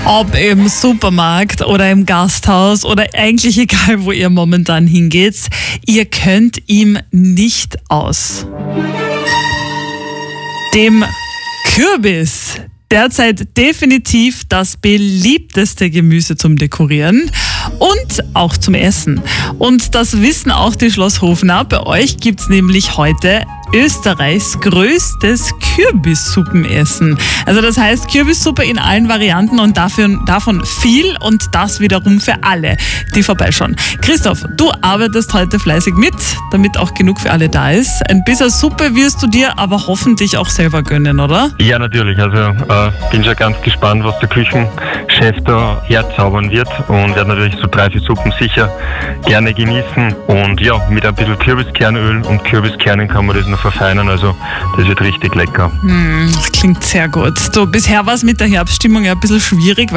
Ob im Supermarkt oder im Gasthaus oder eigentlich egal, wo ihr momentan hingeht, ihr könnt ihm nicht aus. Dem Kürbis. Derzeit definitiv das beliebteste Gemüse zum Dekorieren und auch zum Essen. Und das wissen auch die Schlosshofener. Bei euch gibt's nämlich heute Österreichs größtes Kürbissuppenessen. Also das heißt Kürbissuppe in allen Varianten und davon viel und das wiederum für alle, die vorbeischauen. Christoph, du arbeitest heute fleißig mit, damit auch genug für alle da ist. Ein bisschen Suppe wirst du dir aber hoffentlich auch selber gönnen, oder? Ja, natürlich. Also bin schon ganz gespannt, was der Küchenchef da herzaubern wird und werde natürlich so 3, 4 Suppen sicher gerne genießen. Und ja, mit ein bisschen Kürbiskernöl und Kürbiskernen kann man das noch verfeinern, also das wird richtig lecker. Klingt sehr gut. So, bisher war es mit der Herbststimmung ja ein bisschen schwierig,